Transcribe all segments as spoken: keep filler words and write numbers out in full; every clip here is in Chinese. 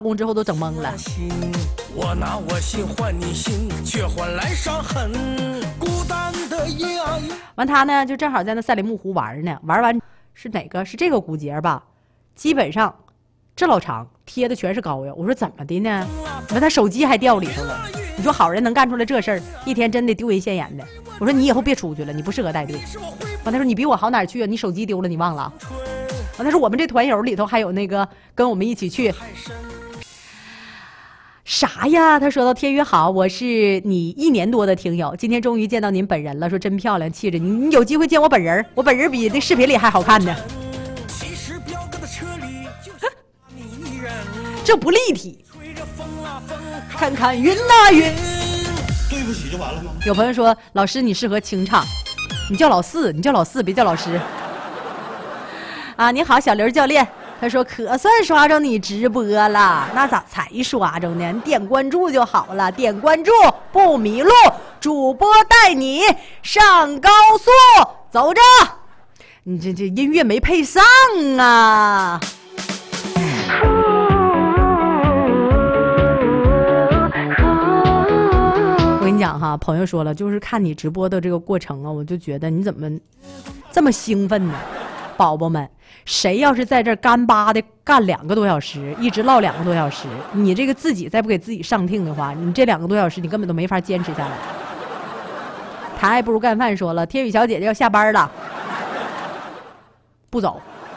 工之后都整懵了。 我拿我心换你心，却换来伤痕。孤单的夜啊！ 完他呢就正好在那赛里木湖玩呢，玩完是哪个？是这个骨节吧？基本上这老长，贴的全是膏药。我说怎么的呢？你说他手机还掉里头了。你说好人能干出来这事儿，一天真得丢人现眼的。我说你以后别出去了，你不适合带队。完他说你比我好哪儿去啊？你手机丢了，你忘了？完他说我们这团友里头还有那个跟我们一起去。啥呀？他说到天宇好，我是你一年多的听友，今天终于见到您本人了，说真漂亮，气质。你你有机会见我本人，我本人比那视频里还好看呢。这不立体。看看云呐云。 对不起就完了吗？ 有朋友说老师你适合清唱，你叫老四，你叫老四，别叫老师。啊，你好，小刘教练。他说可算刷着你直播了，那咋才刷着呢？你点关注就好了，点关注不迷路，主播带你上高速，走着。你这这音乐没配上啊。我跟你讲哈，朋友说了，就是看你直播的这个过程啊，我就觉得你怎么这么兴奋呢？宝宝们，谁要是在这干巴的干两个多小时，一直唠两个多小时，你这个自己再不给自己上听的话，你这两个多小时你根本都没法坚持下来。谈爱不如干饭说了，天宇小姐姐要下班了，不走，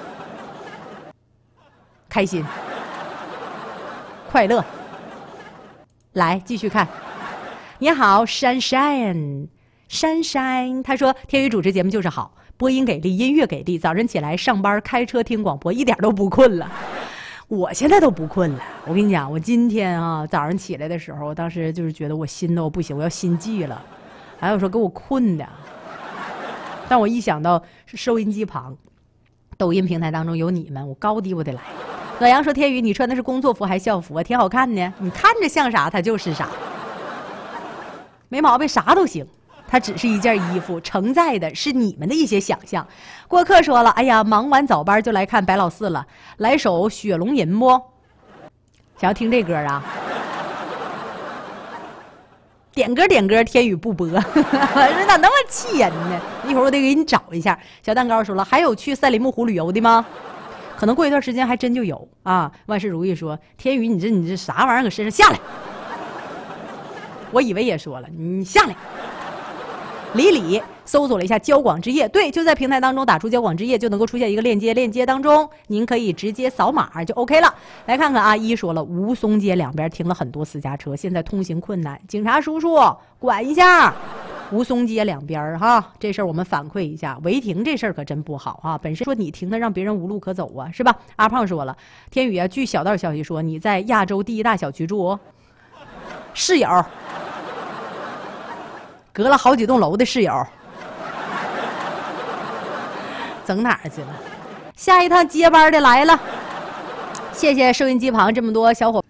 开心快乐，来继续看。你好珊珊珊珊，他说天宇主持节目就是好，播音给力，音乐给力，早晨起来上班开车听广播一点都不困了。我现在都不困了。我跟你讲，我今天啊早上起来的时候，我当时就是觉得我心都不行，我要心悸了，还有说给我困的。但我一想到是收音机旁抖音平台当中有你们，我高低我得来。暖阳说天宇你穿的是工作服还是校服啊？挺好看呢，你看着像啥它就是啥，没毛病，啥都行。它只是一件衣服，承载的是你们的一些想象。郭克说了，哎呀，忙完早班就来看白老四了，来首雪龙吟不？想要听这歌啊？点歌点歌，天宇不播，人咋那么气人呢？一会儿我得给你找一下。小蛋糕说了，还有去赛里木湖旅游的吗？可能过一段时间还真就有啊。万事如意说，天宇你这你这啥玩意儿搁身上下来？我以为也说了，你下来。李李搜索了一下交广之夜，对，就在平台当中打出交广之夜就能够出现一个链接，链接当中您可以直接扫码就 OK 了。来看看阿一说了，吴淞街两边停了很多私家车，现在通行困难，警察叔叔管一下吴淞街两边哈，这事儿我们反馈一下，违停这事儿可真不好啊，本身说你停的让别人无路可走啊，是吧？阿胖说了，天宇啊，据小道消息说你在亚洲第一大小区住、哦、室友隔了好几栋楼的室友，整哪儿去了？下一趟接班的来了，谢谢收音机旁这么多小伙